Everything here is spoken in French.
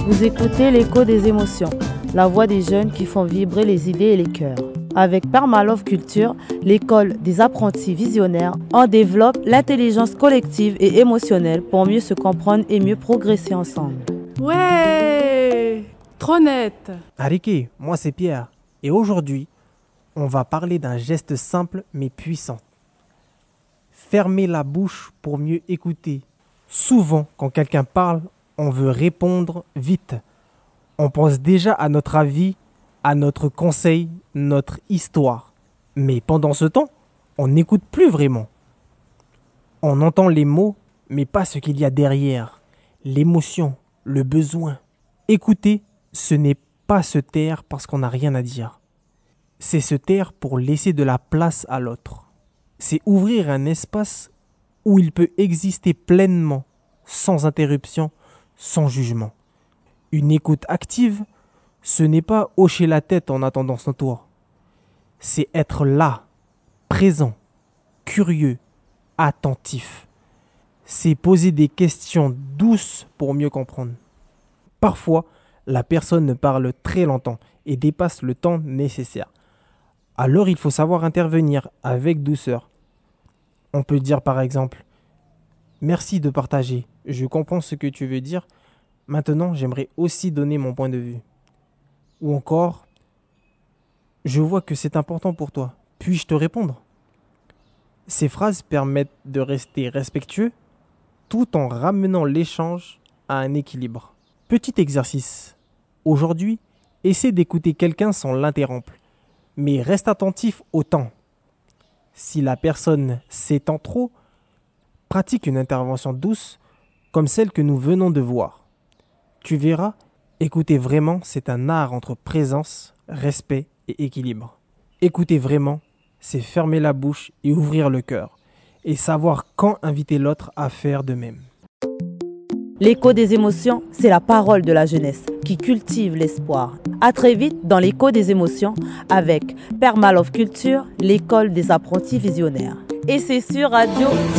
Vous écoutez l'écho des émotions, la voix des jeunes qui font vibrer les idées et les cœurs. Avec Permalove Culture, l'école des apprentis visionnaires, on développe l'intelligence collective et émotionnelle pour mieux se comprendre et mieux progresser ensemble. Ouais, trop net. Arike, moi c'est Pierre. Et aujourd'hui, on va parler d'un geste simple mais puissant. Fermer la bouche pour mieux écouter. Souvent, quand quelqu'un parle, on veut répondre vite. On pense déjà à notre avis, à notre conseil, notre histoire. Mais pendant ce temps, on n'écoute plus vraiment. On entend les mots, mais pas ce qu'il y a derrière. L'émotion, le besoin. Écouter, ce n'est pas se taire parce qu'on n'a rien à dire. C'est se taire pour laisser de la place à l'autre. C'est ouvrir un espace où il peut exister pleinement, sans interruption, sans jugement. Une écoute active, ce n'est pas hocher la tête en attendant son tour. C'est être là, présent, curieux, attentif. C'est poser des questions douces pour mieux comprendre. Parfois, la personne parle très longtemps et dépasse le temps nécessaire. Alors il faut savoir intervenir avec douceur. On peut dire par exemple « Merci de partager, je comprends ce que tu veux dire. Maintenant, j'aimerais aussi donner mon point de vue. » Ou encore « Je vois que c'est important pour toi, puis-je te répondre ?» Ces phrases permettent de rester respectueux tout en ramenant l'échange à un équilibre. Petit exercice. Aujourd'hui, essaie d'écouter quelqu'un sans l'interrompre, mais reste attentif au temps. Si la personne s'étend trop, pratique une intervention douce comme celle que nous venons de voir. Tu verras, écouter vraiment, c'est un art entre présence, respect et équilibre. Écouter vraiment, c'est fermer la bouche et ouvrir le cœur, et savoir quand inviter l'autre à faire de même. L'écho des émotions, c'est la parole de la jeunesse qui cultive l'espoir. À très vite dans l'écho des émotions avec Permalove Culture, l'école des apprentis visionnaires. Et c'est sur Radio